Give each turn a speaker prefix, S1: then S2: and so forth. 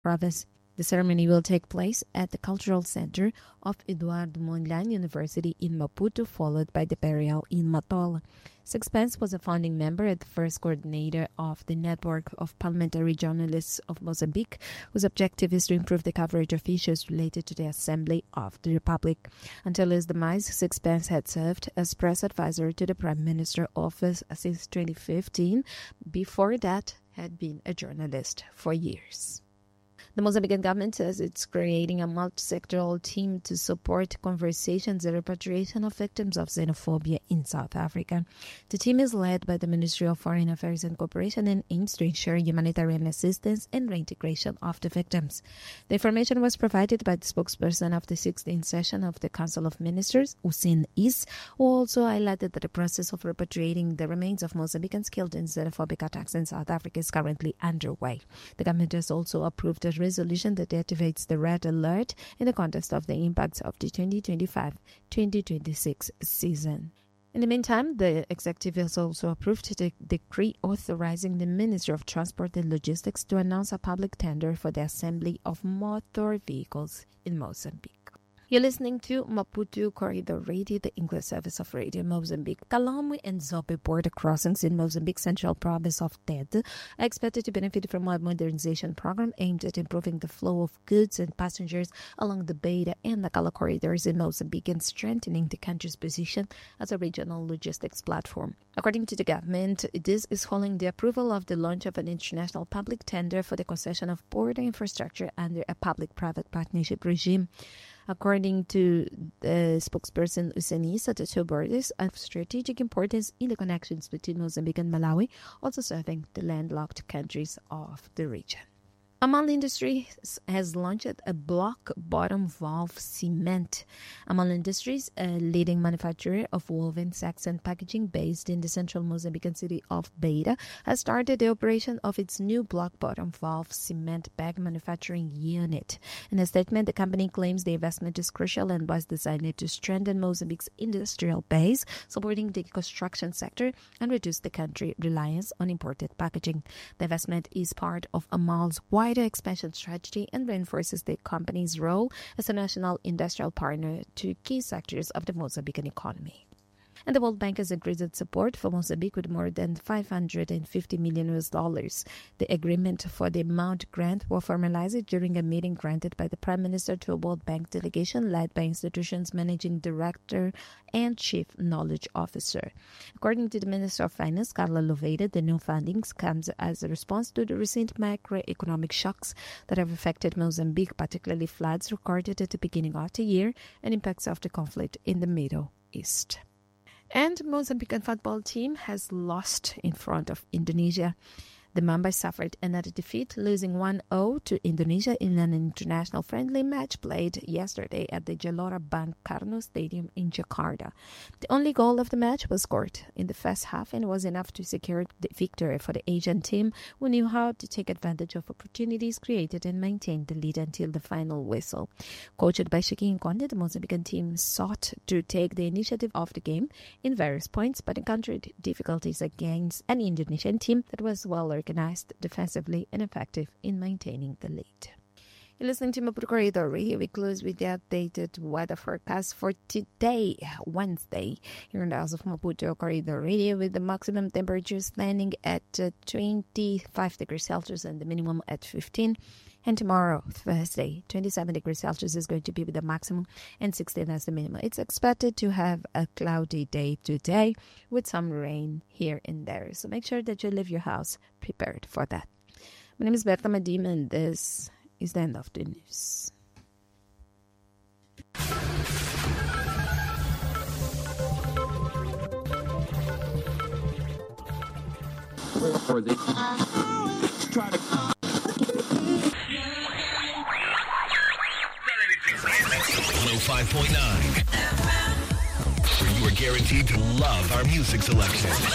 S1: province. The ceremony will take place at the Cultural Center of Eduardo Mondlane University in Maputo, followed by the burial in Matola. Sixpence was a founding member and the first coordinator of the Network of Parliamentary Journalists of Mozambique, whose objective is to improve the coverage of issues related to the Assembly of the Republic. Until his demise, Sixpence had served as press advisor to the Prime Minister's office since 2015. Before that, had been a journalist for years. The Mozambican government says it's creating a multi-sectoral team to support conversations and repatriation of victims of xenophobia in South Africa. The team is led by the Ministry of Foreign Affairs and Cooperation and aims to ensure humanitarian assistance and reintegration of the victims. The information was provided by the spokesperson of the 16th session of the Council of Ministers, Hussein Is, who also highlighted that the process of repatriating the remains of Mozambicans killed in xenophobic attacks in South Africa is currently underway. The government has also approved a resolution that activates the red alert in the context of the impacts of the 2025-2026 season. In the meantime, the executive has also approved the decree authorizing the Ministry of Transport and Logistics to announce a public tender for the assembly of motor vehicles in Mozambique. You're listening to Maputo Corridor Radio, the English service of Radio Mozambique. Calame and Zope border crossings in Mozambique's central province of Tete are expected to benefit from a modernization program aimed at improving the flow of goods and passengers along the Beira and Nacala corridors in Mozambique and strengthening the country's position as a regional logistics platform. According to the government, this is following the approval of the launch of an international public tender for the concession of border infrastructure under a public-private partnership regime. According to the spokesperson Usenisa, the two borders are of strategic importance in the connections between Mozambique and Malawi, also serving the landlocked countries of the region. Amal Industries has launched a block bottom valve cement. Amal Industries, a leading manufacturer of woven sacks and packaging based in the central Mozambican city of Beira, has started the operation of its new block bottom valve cement bag manufacturing unit. In a statement, the company claims the investment is crucial and was designed to strengthen Mozambique's industrial base, supporting the construction sector and reduce the country's reliance on imported packaging. The investment is part of Amal's wider expansion strategy and reinforces the company's role as a national industrial partner to key sectors of the Mozambican economy. And the World Bank has agreed support for Mozambique with more than $550 million. The agreement for the amount grant was formalized during a meeting granted by the Prime Minister to a World Bank delegation led by institution's Managing Director and Chief Knowledge Officer. According to the Minister of Finance, Carla Louveira, the new fundings comes as a response to the recent macroeconomic shocks that have affected Mozambique, particularly floods recorded at the beginning of the year and impacts of the conflict in the Middle East. And Mozambican football team has lost in front of Indonesia. The Mamba suffered another defeat, losing 1-0 to Indonesia in an international friendly match played yesterday at the Gelora Bang Karno Stadium in Jakarta. The only goal of the match was scored in the first half and was enough to secure the victory for the Asian team, who knew how to take advantage of opportunities created and maintain the lead until the final whistle. Coached by Shaquin Conde, the Mozambican team sought to take the initiative of the game in various points, but encountered difficulties against an Indonesian team that was well organized defensively and effective in maintaining the lead. You're listening to Maputo Corridor Radio. We close with the updated weather forecast for today, Wednesday, here in the house of Maputo Corridor Radio, with the maximum temperature standing at 25 degrees Celsius and the minimum at 15. And tomorrow, Thursday, 27 degrees Celsius is going to be with the maximum and 16 as the minimum. It's expected to have a cloudy day today with some rain here and there. So make sure that you leave your house prepared for that. My name is Berta Madim, and this is the end of the news.
S2: For the
S3: 105.9, where you are guaranteed to love our music selection.